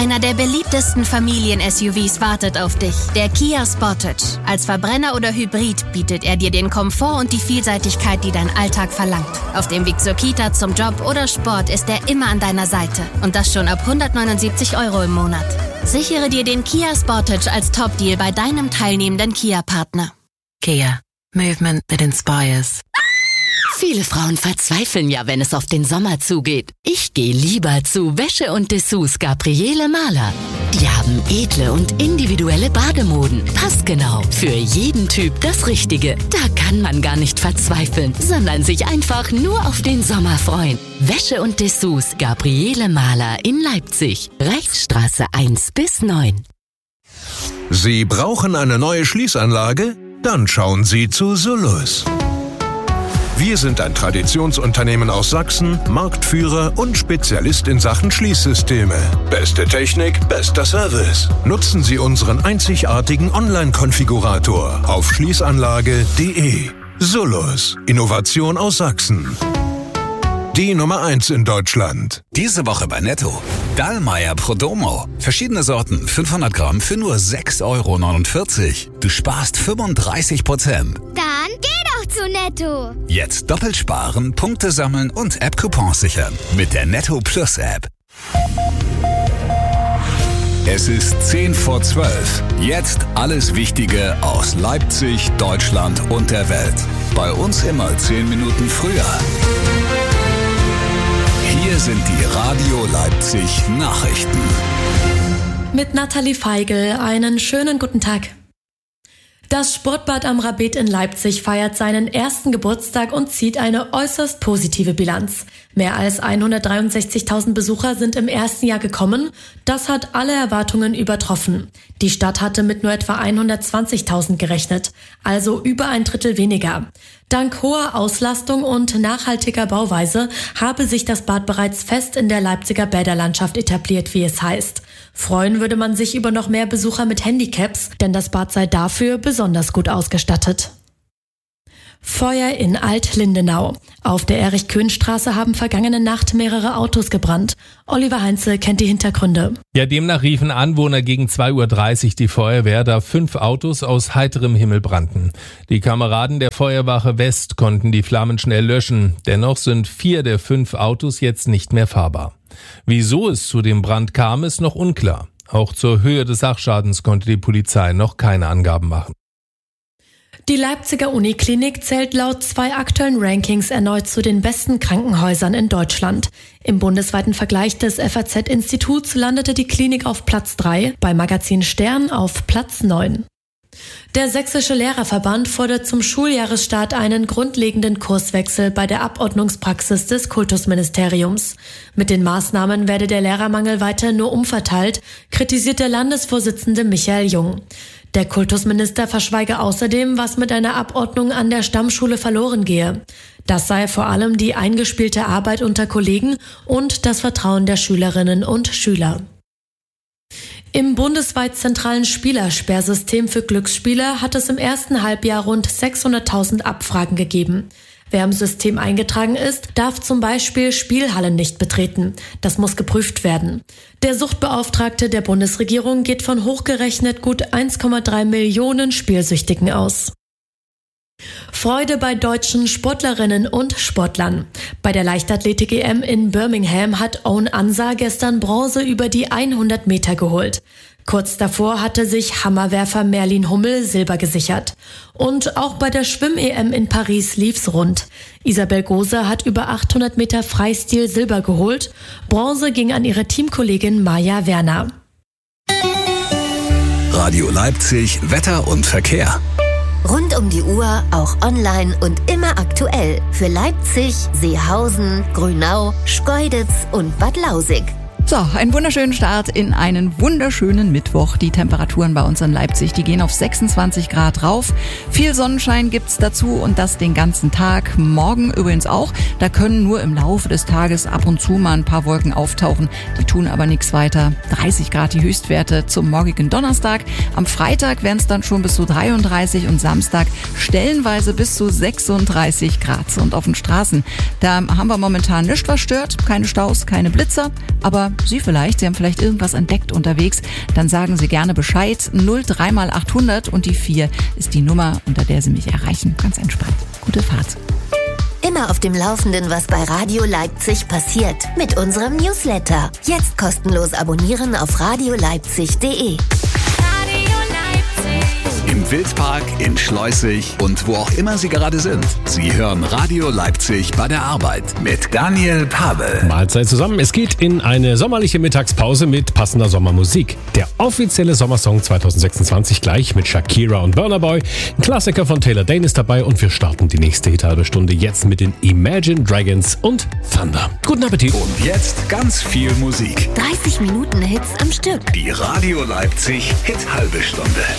Einer der beliebtesten Familien-SUVs wartet auf dich, der Kia Sportage. Als Verbrenner oder Hybrid bietet er dir den Komfort und die Vielseitigkeit, die dein Alltag verlangt. Auf dem Weg zur Kita, zum Job oder Sport ist er immer an deiner Seite. Und das schon ab 179 € im Monat. Sichere dir den Kia Sportage als Top-Deal bei deinem teilnehmenden Kia-Partner. Kia. Movement that inspires. Viele Frauen verzweifeln ja, wenn es auf den Sommer zugeht. Ich gehe lieber zu Wäsche und Dessous Gabriele Mahler. Die haben edle und individuelle Bademoden. Passgenau. Für jeden Typ das Richtige. Da kann man gar nicht verzweifeln, sondern sich einfach nur auf den Sommer freuen. Wäsche und Dessous Gabriele Mahler in Leipzig. Reichsstraße 1-9. Sie brauchen eine neue Schließanlage? Dann schauen Sie zu Solus. Wir sind ein Traditionsunternehmen aus Sachsen, Marktführer und Spezialist in Sachen Schließsysteme. Beste Technik, bester Service. Nutzen Sie unseren einzigartigen Online-Konfigurator auf schließanlage.de. Solus, Innovation aus Sachsen. Die Nummer 1 in Deutschland. Diese Woche bei Netto. Dallmayr Prodomo. Verschiedene Sorten, 500 Gramm für nur 6,49 €. Du sparst 35%. Dann geh doch zu Netto. Jetzt doppelt sparen, Punkte sammeln und App-Coupons sichern. Mit der Netto Plus App. Es ist 10 vor 12. Jetzt alles Wichtige aus Leipzig, Deutschland und der Welt. Bei uns immer 10 Minuten früher. Hier sind die Radio Leipzig Nachrichten. Mit Nathalie Feigl einen schönen guten Tag. Das Sportbad am Rabet in Leipzig feiert seinen ersten Geburtstag und zieht eine äußerst positive Bilanz. Mehr als 163.000 Besucher sind im ersten Jahr gekommen. Das hat alle Erwartungen übertroffen. Die Stadt hatte mit nur etwa 120.000 gerechnet, also über ein Drittel weniger. Dank hoher Auslastung und nachhaltiger Bauweise habe sich das Bad bereits fest in der Leipziger Bäderlandschaft etabliert, wie es heißt. Freuen würde man sich über noch mehr Besucher mit Handicaps, denn das Bad sei dafür besonders gut ausgestattet. Feuer in Alt-Lindenau. Auf der Erich-Köhn-Straße haben vergangene Nacht mehrere Autos gebrannt. Oliver Heinze kennt die Hintergründe. Ja, demnach riefen Anwohner gegen 2:30 Uhr die Feuerwehr, da 5 Autos aus heiterem Himmel brannten. Die Kameraden der Feuerwache West konnten die Flammen schnell löschen. Dennoch sind 4 der 5 Autos jetzt nicht mehr fahrbar. Wieso es zu dem Brand kam, ist noch unklar. Auch zur Höhe des Sachschadens konnte die Polizei noch keine Angaben machen. Die Leipziger Uniklinik zählt laut 2 aktuellen Rankings erneut zu den besten Krankenhäusern in Deutschland. Im bundesweiten Vergleich des FAZ-Instituts landete die Klinik auf Platz 3, bei Magazin Stern auf Platz 9. Der Sächsische Lehrerverband fordert zum Schuljahresstart einen grundlegenden Kurswechsel bei der Abordnungspraxis des Kultusministeriums. Mit den Maßnahmen werde der Lehrermangel weiter nur umverteilt, kritisiert der Landesvorsitzende Michael Jung. Der Kultusminister verschweige außerdem, was mit einer Abordnung an der Stammschule verloren gehe. Das sei vor allem die eingespielte Arbeit unter Kollegen und das Vertrauen der Schülerinnen und Schüler. Im bundesweit zentralen Spielersperrsystem für Glücksspieler hat es im ersten Halbjahr rund 600.000 Abfragen gegeben. Wer im System eingetragen ist, darf zum Beispiel Spielhallen nicht betreten. Das muss geprüft werden. Der Suchtbeauftragte der Bundesregierung geht von hochgerechnet gut 1,3 Millionen Spielsüchtigen aus. Freude bei deutschen Sportlerinnen und Sportlern. Bei der Leichtathletik-EM in Birmingham hat Owen Ansah gestern Bronze über die 100 Meter geholt. Kurz davor hatte sich Hammerwerfer Merlin Hummel Silber gesichert. Und auch bei der Schwimm-EM in Paris lief's rund. Isabel Gose hat über 800 Meter Freistil Silber geholt. Bronze ging an ihre Teamkollegin Maja Werner. Radio Leipzig, Wetter und Verkehr. Rund um die Uhr, auch online und immer aktuell. Für Leipzig, Seehausen, Grünau, Schkeuditz und Bad Lausig. So, einen wunderschönen Start in einen wunderschönen Mittwoch. Die Temperaturen bei uns in Leipzig, die gehen auf 26 Grad rauf. Viel Sonnenschein gibt's dazu und das den ganzen Tag. Morgen übrigens auch. Da können nur im Laufe des Tages ab und zu mal ein paar Wolken auftauchen. Die tun aber nichts weiter. 30 Grad die Höchstwerte zum morgigen Donnerstag. Am Freitag wären es dann schon bis zu 33 und Samstag stellenweise bis zu 36 Grad. Und auf den Straßen, da haben wir momentan nichts, was stört. Keine Staus, keine Blitzer. Aber oder Sie vielleicht, Sie haben vielleicht irgendwas entdeckt unterwegs, dann sagen Sie gerne Bescheid. 03 mal 800 und die 4 ist die Nummer, unter der Sie mich erreichen. Ganz entspannt. Gute Fahrt. Immer auf dem Laufenden, was bei Radio Leipzig passiert. Mit unserem Newsletter. Jetzt kostenlos abonnieren auf radioleipzig.de. Im Wildpark, in Schleusig und wo auch immer Sie gerade sind. Sie hören Radio Leipzig bei der Arbeit mit Daniel Pavel. Mahlzeit zusammen. Es geht in eine sommerliche Mittagspause mit passender Sommermusik. Der offizielle Sommersong 2026 gleich mit Shakira und Burna Boy. Ein Klassiker von Taylor Dayne ist dabei und wir starten die nächste halbe Stunde jetzt mit den Imagine Dragons und Thunder. Guten Appetit. Und jetzt ganz viel Musik. 30 Minuten Hits am Stück. Die Radio Leipzig Hit halbe Stunde.